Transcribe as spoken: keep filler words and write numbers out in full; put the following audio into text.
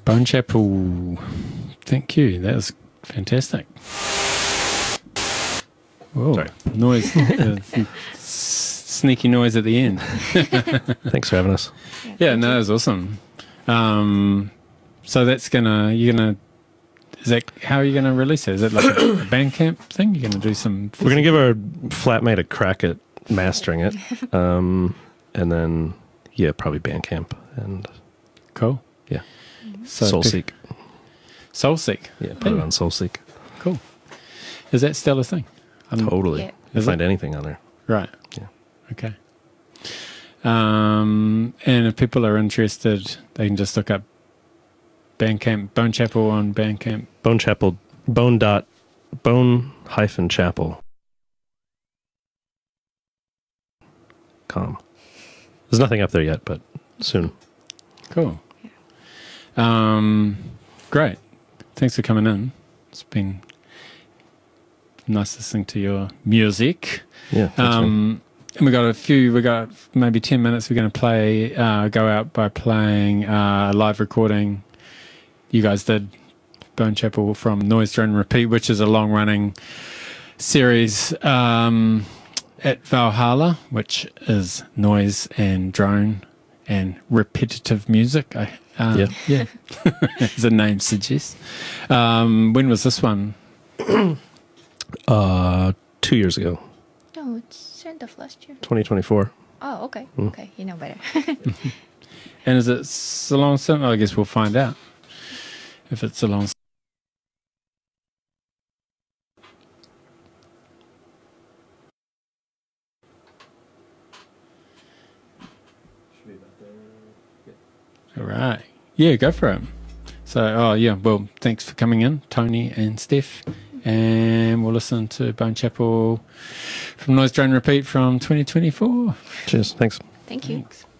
Bone Chapel. Thank you. That was fantastic. Whoa, Sorry. Noise. uh, s- sneaky noise at the end. Thanks for having us. Yeah, no, that was awesome. Um, so that's gonna, you're gonna, is that, how are you gonna release it? Is it like a Bandcamp thing? You're gonna do some... We're going to give our flatmate a crack at mastering it. Um, and then, yeah, probably Bandcamp and Cool. yeah, So Soulseek. Soulseek. Yeah, put it on Soulseek. Cool. Is that still a thing? Um, Totally. Yeah. You Is find it? anything on there. Right. Yeah. Okay. Um, and if people are interested, they can just look up Bandcamp, Bone Chapel on Bandcamp. Bone Chapel, bone dot, bone hyphen chapel. Com. There's nothing up there yet, but soon. Cool. Um, great. Thanks for coming in. It's been nice listening to your music. Yeah. thanks, man. Um, and we got a few, we got maybe ten minutes. We're going to play, uh, go out by playing uh, a live recording you guys did, Bone Chapel from Noise Drone Repeat, which is a long running series um, at Valhalla, which is noise and drone and repetitive music. I, um, Yeah. yeah, as the name suggests. Um, when was this one? Uh, two years ago, No, it's end of last year. twenty twenty-four. Oh, okay. Mm. Okay, you know better. And is it so long? So I guess we'll find out if it's a long. All right. Yeah, go for it. So, oh yeah, well, thanks for coming in, Tony and Steph. And we'll listen to Bone Chapel from Noise Drone Repeat from twenty twenty-four. Cheers. Thanks. Thank you. Thanks.